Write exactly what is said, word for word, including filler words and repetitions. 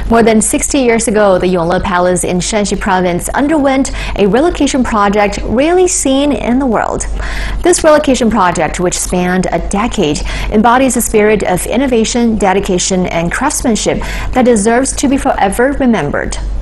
More than sixty years ago, the Yongle Palace in Shanxi Province underwent a relocation project rarely seen in the world. This relocation project, which spanned a decade, embodies a spirit of innovation, dedication, and craftsmanship that deserves to be forever remembered.